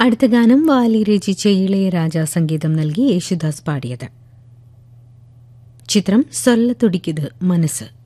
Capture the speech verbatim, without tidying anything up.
അടുത്ത ഗാനം വാലി രചിച്ച ഇളയരാജ സംഗീതം നൽകി യേശുദാസ് പാടിയത്. ചിത്രം സൊല്ല തുടിക്കുത് മനസ്സ്.